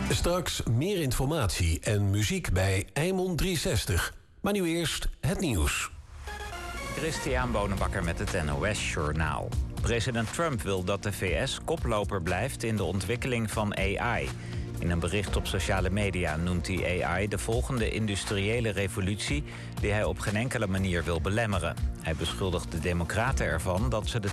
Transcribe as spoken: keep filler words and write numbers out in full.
Straks meer informatie en muziek bij Eimond driehonderdzestig. Maar nu eerst het nieuws. Christian Bonenbakker met het N O S-journaal. President Trump wil dat de V S koploper blijft in de ontwikkeling van A I. In een bericht op sociale media noemt hij A I de volgende industriële revolutie die hij op geen enkele manier wil belemmeren. Hij beschuldigt de Democraten ervan dat ze de